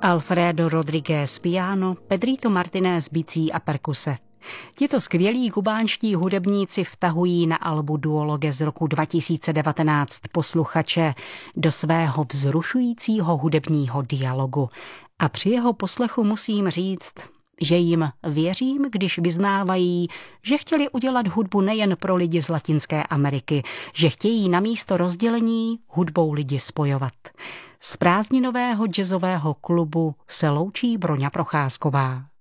Alfredo Rodríguez piano, Pedrito Martínez bicí a perkuse. Tito skvělí kubánští hudebníci vtahují na albu Duologue z roku 2019 posluchače do svého vzrušujícího hudebního dialogu. A při jeho poslechu musím říct, že jim věřím, když vyznávají, že chtěli udělat hudbu nejen pro lidi z Latinské Ameriky, že chtějí namísto rozdělení hudbou lidi spojovat. Z prázdninového jazzového klubu se loučí Broňa Procházková.